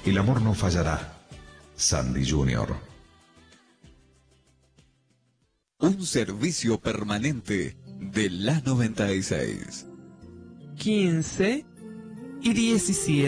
El amor no fallará. Sandy Jr. Un servicio permanente de la 96. 15 y 17.